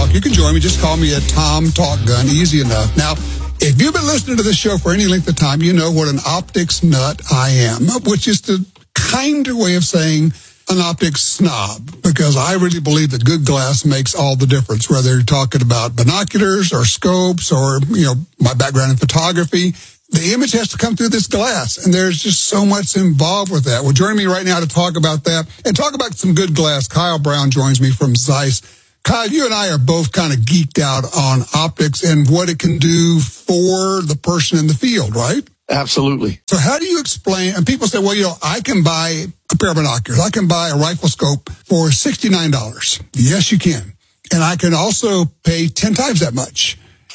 talk, you can join me. Just call me at Tom Talk Gun. Easy enough. Now, if you've been listening to this show for any length of time, you know what an optics nut I am, which is the kinder way of saying an optics snob, because I really believe that good glass makes all the difference, whether you're talking about binoculars or scopes or, my background in photography. The image has to come through this glass, and there's just so much involved with that. Well, joining me right now to talk about that and talk about some good glass, Kyle Brown joins me from Zeiss. Kyle, you and I are both kind of geeked out on optics and what it can do for the person in the field, right? Absolutely. So how do you explain, and people say, well, I can buy a pair of binoculars. I can buy a rifle scope for $69. Yes, you can. And I can also pay 10 times that much.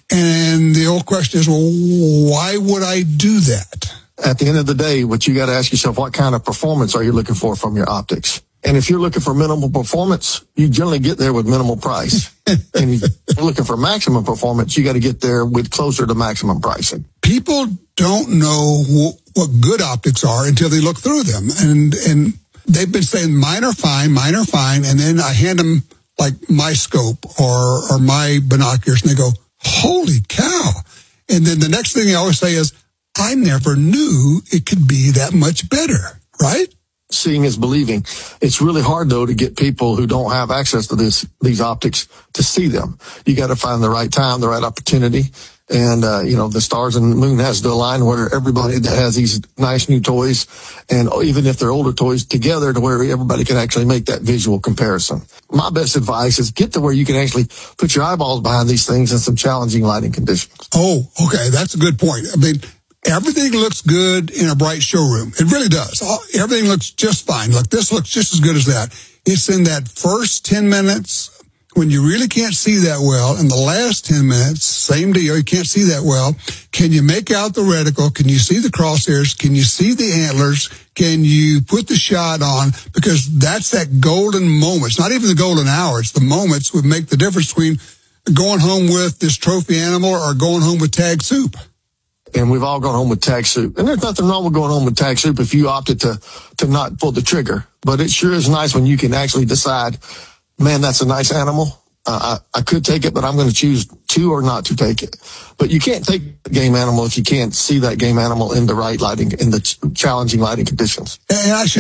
And the old question is, well, why would I do that? At the end of the day, what you got to ask yourself, what kind of performance are you looking for from your optics? And if you're looking for minimal performance, you generally get there with minimal price. And if you're looking for maximum performance, you got to get there with closer to maximum pricing. People don't know what good optics are until they look through them. And they've been saying mine are fine. And then I hand them like my scope or my binoculars and they go, holy cow. And then the next thing I always say is, I never knew it could be that much better, right? Seeing is believing. It's really hard, though, to get people who don't have access to these optics to see them. You got to find the right time, the right opportunity. And, the stars and the moon has to align where everybody that has these nice new toys, and even if they're older toys, together to where everybody can actually make that visual comparison. My best advice is get to where you can actually put your eyeballs behind these things in some challenging lighting conditions. Oh, okay. That's a good point. I mean, everything looks good in a bright showroom. It really does. Everything looks just fine. Look, this looks just as good as that. It's in that first 10 minutes when you really can't see that well. In the last 10 minutes, same deal. You can't see that well. Can you make out the reticle? Can you see the crosshairs? Can you see the antlers? Can you put the shot on? Because that's that golden moment. It's not even the golden hour. It's the moments that make the difference between going home with this trophy animal or going home with tag soup. And we've all gone home with tag soup. And there's nothing wrong with going home with tag soup if you opted to not pull the trigger. But it sure is nice when you can actually decide, man, that's a nice animal. I could take it, but I'm going to choose to or not to take it. But you can't take a game animal if you can't see that game animal in the right lighting, in the challenging lighting conditions. And I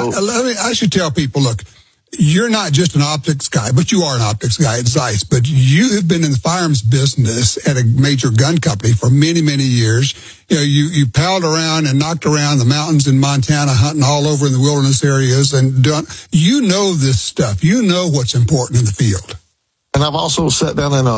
should tell people, look, you're not just an optics guy, but you are an optics guy at Zeiss. But you have been in the firearms business at a major gun company for many, many years. You palled around and knocked around the mountains in Montana, hunting all over in the wilderness areas, and you know this stuff. You know what's important in the field. And I've also sat down in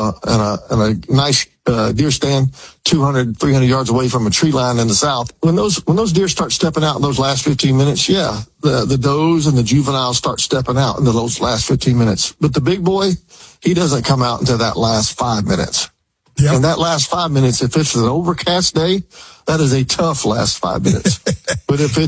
a nice deer stand 200, 300 yards away from a tree line in the south. When those deer start stepping out in those last 15 minutes, the does and the juveniles start stepping out in those last 15 minutes. But the big boy, he doesn't come out until that last 5 minutes. Yep. And that last 5 minutes, if it's an overcast day, that is a tough last 5 minutes. But if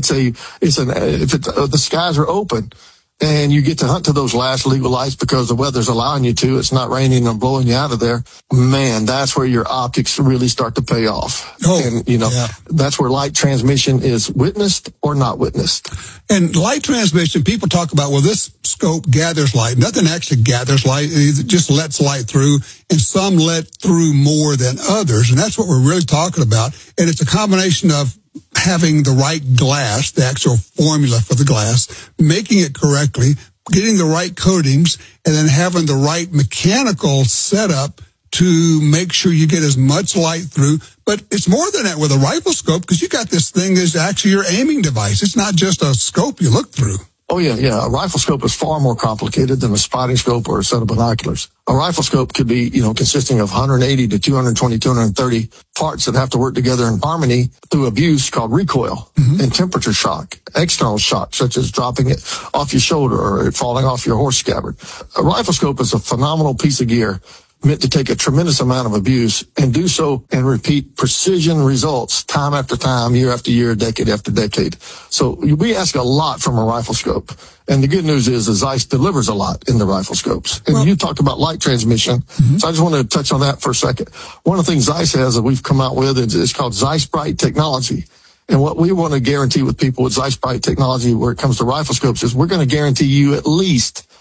the skies are open, and you get to hunt to those last legal lights because the weather's allowing you to, it's not raining and blowing you out of there, man, that's where your optics really start to pay off. That's where light transmission is witnessed or not witnessed. And light transmission, people talk about, well, this scope gathers light. Nothing actually gathers light. It just lets light through, and some let through more than others. And that's what we're really talking about. And it's a combination of having the right glass, the actual formula for the glass, making it correctly, getting the right coatings, and then having the right mechanical setup to make sure you get as much light through. But it's more than that with a rifle scope, because you got this thing that's actually your aiming device. It's not just a scope you look through. Oh, yeah. A rifle scope is far more complicated than a spotting scope or a set of binoculars. A rifle scope could be, consisting of 180 to 220, 230 parts that have to work together in harmony through abuse called recoil and temperature shock, external shock, such as dropping it off your shoulder or it falling off your horse scabbard. A rifle scope is a phenomenal piece of gear meant to take a tremendous amount of abuse and do so and repeat precision results time after time, year after year, decade after decade. So we ask a lot from a rifle scope. And the good news is Zeiss delivers a lot in the rifle scopes. And you talked about light transmission. So I just want to touch on that for a second. One of the things Zeiss has that we've come out with is called Zeiss Bright technology. And what we want to guarantee with people with Zeiss Bright technology where it comes to rifle scopes is we're going to guarantee you at least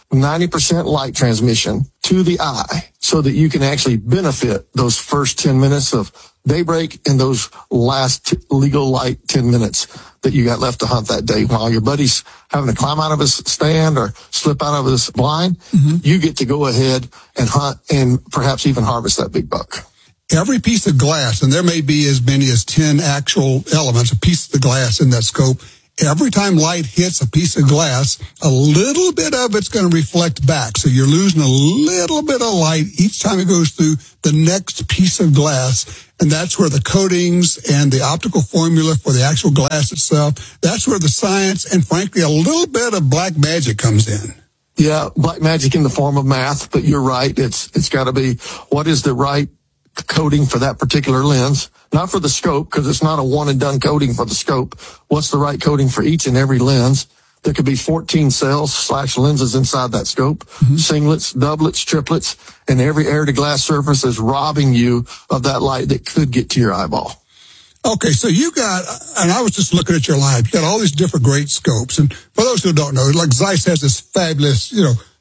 90% light transmission to the eye so that you can actually benefit those first 10 minutes of daybreak and those last legal light 10 minutes that you got left to hunt that day. While your buddy's having to climb out of his stand or slip out of his blind, you get to go ahead and hunt and perhaps even harvest that big buck. Every piece of glass, and there may be as many as 10 actual elements, a piece of the glass in that scope, every time light hits a piece of glass, a little bit of it's going to reflect back. So you're losing a little bit of light each time it goes through the next piece of glass. And that's where the coatings and the optical formula for the actual glass itself, that's where the science and, frankly, a little bit of black magic comes in. Yeah, black magic in the form of math, but you're right. It's got to be what is the right coating for that particular lens, not for the scope, because it's not a one and done coating for the scope. What's the right coating for each and every lens? There could be 14 cells / lenses inside that scope, singlets, doublets, triplets, and every air to glass surface is robbing you of that light that could get to your eyeball. Okay, so you got, and I was just looking at your line, you got all these different great scopes. And for those who don't know, like Zeiss has this fabulous,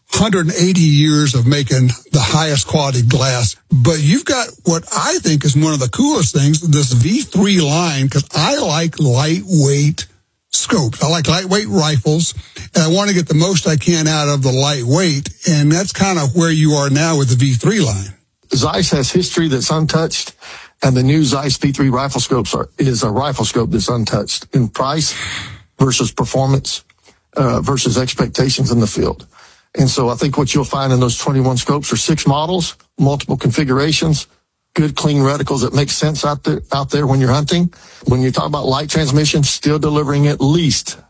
180 years of making the highest quality glass. But you've got what I think is one of the coolest things, this V3 line, because I like lightweight scopes. I like lightweight rifles, and I want to get the most I can out of the lightweight. And that's kind of where you are now with the V3 line. Zeiss has history that's untouched, and the new Zeiss V3 rifle scopes is a rifle scope that's untouched in price versus performance versus expectations in the field. And so I think what you'll find in those 21 scopes are 6 models, multiple configurations, good clean reticles that make sense out there when you're hunting. When you talk about light transmission, still delivering at least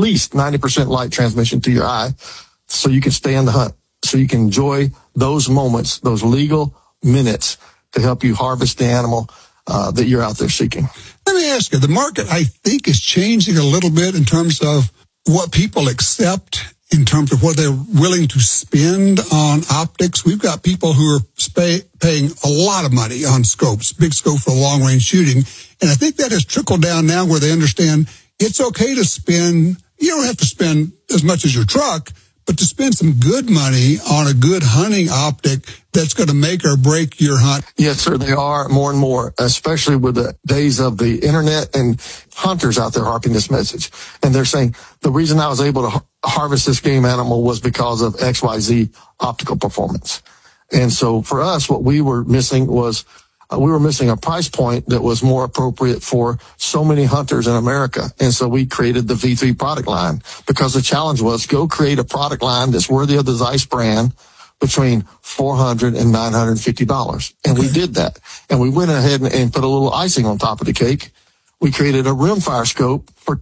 90% light transmission to your eye so you can stay in the hunt, so you can enjoy those moments, those legal minutes to help you harvest the animal that you're out there seeking. Let me ask you, the market, I think, is changing a little bit in terms of what people accept, in terms of what they're willing to spend on optics. We've got people who are paying a lot of money on scopes, big scope for long-range shooting. And I think that has trickled down now where they understand it's okay to spend, you don't have to spend as much as your truck, but to spend some good money on a good hunting optic that's going to make or break your hunt. Yes, sir, they are more and more, especially with the days of the internet and hunters out there harping this message. And they're saying the reason I was able to harvest this game animal was because of XYZ optical performance. And so for us, what we were missing was we were missing a price point that was more appropriate for so many hunters in America. And so we created the V3 product line because the challenge was go create a product line that's worthy of the Zeiss brand between $400 and $950. And we did that. And we went ahead and put a little icing on top of the cake. We created a rimfire scope for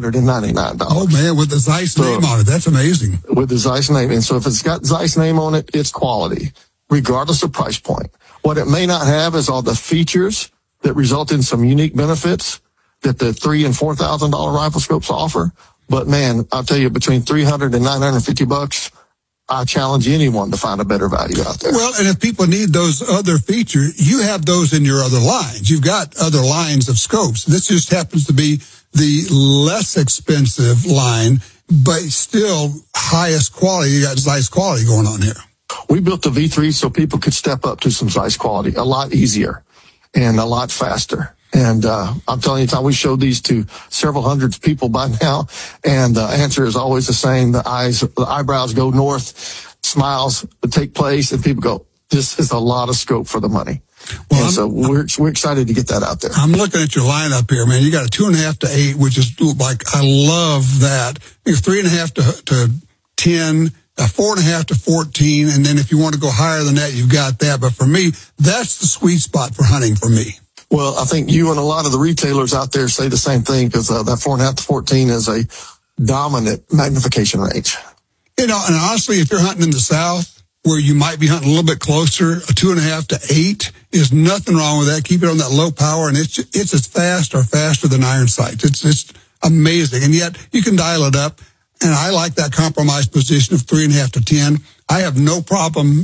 $299. Oh, man, with the Zeiss name on it. That's amazing. With the Zeiss name. And so if it's got Zeiss name on it, it's quality, regardless of price point. What it may not have is all the features that result in some unique benefits that the $3,000 and $4,000 rifle scopes offer. But man, I'll tell you, between $300 and $950, I challenge anyone to find a better value out there. Well, and if people need those other features, you have those in your other lines. You've got other lines of scopes. This just happens to be the less expensive line, but still highest quality. You got Zeiss quality going on here. We built the V3 so people could step up to some Zeiss quality a lot easier and a lot faster. And I'm telling you, Tom, we showed these to several hundreds of people by now, and the answer is always the same. The eyebrows go north, smiles take place, and people go, this is a lot of scope for the money. Well, and so we're excited to get that out there. I'm looking at your lineup here, man. You got a 2.5 to 8, which is like, I love that. You have 3.5 to 10, a 4.5 to 14, and then if you want to go higher than that, you've got that. But for me, that's the sweet spot for hunting for me. Well, I think you and a lot of the retailers out there say the same thing because that 4.5 to 14 is a dominant magnification range. And honestly, if you're hunting in the South, where you might be hunting a little bit closer, a 2.5 to 8 is nothing wrong with that. Keep it on that low power, and it's as fast or faster than iron sights. It's amazing, and yet you can dial it up. And I like that compromise position of 3.5 to 10. I have no problem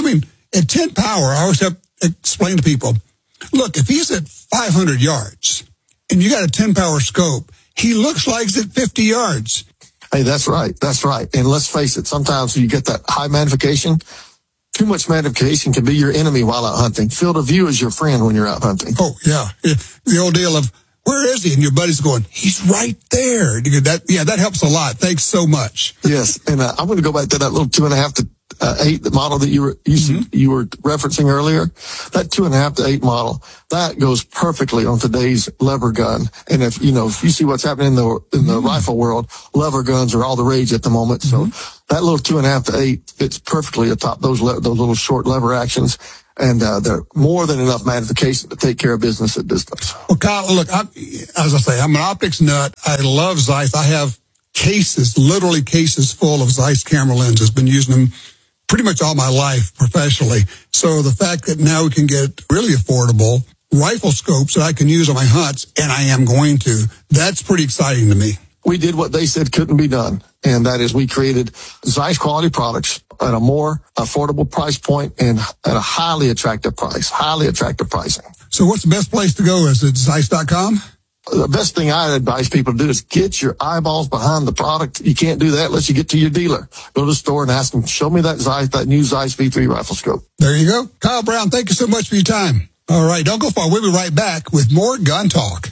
at 10 power, I always have to explain to people, look, if he's at 500 yards and you got a 10 power scope, he looks like he's at 50 yards. Hey, that's right. That's right. And let's face it, sometimes you get that high magnification. Too much magnification can be your enemy while out hunting. Field of view is your friend when you're out hunting. Oh, yeah. The old deal of, where is he? And your buddy's going, he's right there. That helps a lot. Thanks so much. Yes. And I'm going to go back to that little 2.5 to 8 model that you were referencing earlier. That 2.5 to 8 model, that goes perfectly on today's lever gun. And if you see what's happening in the rifle world, lever guns are all the rage at the moment. So that little 2.5 to 8 fits perfectly atop those little short lever actions. And they're more than enough magnification to take care of business at distance. Well, Kyle, look, as I say, I'm an optics nut. I love Zeiss. I have literally cases full of Zeiss camera lenses. Been using them pretty much all my life professionally. So the fact that now we can get really affordable rifle scopes that I can use on my hunts, and I am going to, that's pretty exciting to me. We did what they said couldn't be done, and that is we created Zeiss quality products at a more affordable price point and at a highly attractive pricing. So what's the best place to go? Is it Zeiss.com? The best thing I advise people to do is get your eyeballs behind the product. You can't do that unless you get to your dealer. Go to the store and ask them, show me that new Zeiss V3 rifle scope. There you go. Kyle Brown, thank you so much for your time. All right, don't go far. We'll be right back with more Gun Talk.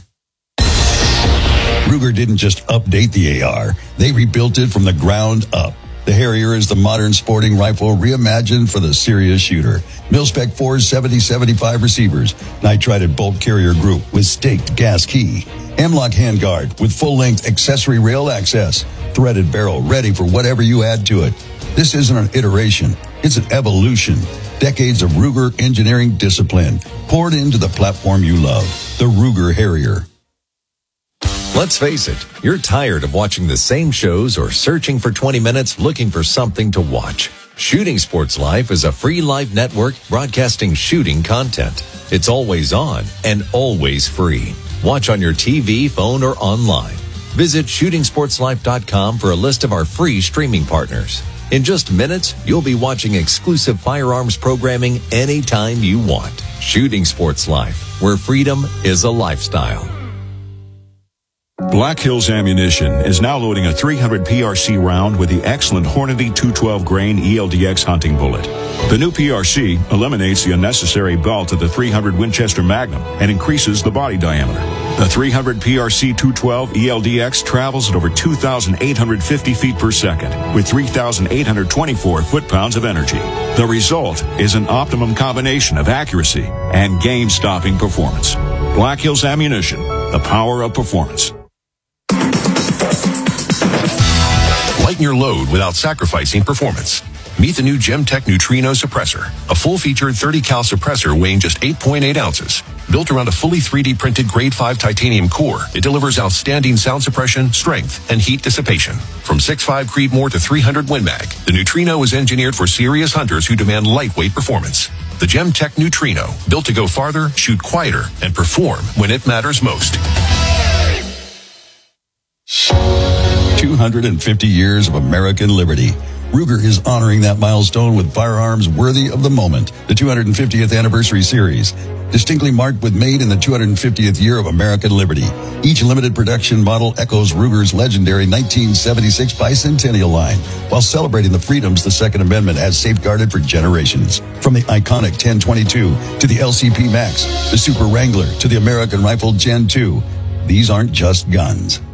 Ruger didn't just update the AR. They rebuilt it from the ground up. The Harrier is the modern sporting rifle reimagined for the serious shooter. Mil-Spec 4's 70-75 receivers, nitrided bolt carrier group with staked gas key, M-LOK handguard with full-length accessory rail access, threaded barrel ready for whatever you add to it. This isn't an iteration, it's an evolution. Decades of Ruger engineering discipline poured into the platform you love, the Ruger Harrier. Let's face it, you're tired of watching the same shows or searching for 20 minutes looking for something to watch. Shooting Sports Life is a free live network broadcasting shooting content. It's always on and always free. Watch on your TV, phone, or online. Visit shootingsportslife.com for a list of our free streaming partners. In just minutes, you'll be watching exclusive firearms programming anytime you want. Shooting Sports Life, where freedom is a lifestyle. Black Hills Ammunition is now loading a 300 PRC round with the excellent Hornady 212 grain ELDX hunting bullet. The new PRC eliminates the unnecessary belt of the 300 Winchester Magnum and increases the body diameter. The 300 PRC 212 ELDX travels at over 2,850 feet per second with 3,824 foot-pounds of energy. The result is an optimum combination of accuracy and game-stopping performance. Black Hills Ammunition, the power of performance. Lighten your load without sacrificing performance. Meet the new Gemtech Neutrino Suppressor, a full-featured 30-cal suppressor weighing just 8.8 ounces. Built around a fully 3D printed Grade 5 titanium core, it delivers outstanding sound suppression, strength, and heat dissipation. From 6.5 Creedmoor to 300 Win Mag, the Neutrino is engineered for serious hunters who demand lightweight performance. The Gemtech Neutrino, built to go farther, shoot quieter, and perform when it matters most. 250 years of American liberty. Ruger is honoring that milestone with firearms worthy of the moment. The 250th Anniversary Series, distinctly marked with made in the 250th year of American liberty. Each limited production model echoes Ruger's legendary 1976 bicentennial line, while celebrating the freedoms the Second Amendment has safeguarded for generations. From the iconic 1022 to the LCP Max, the Super Wrangler to the American Rifle Gen 2, these aren't just guns.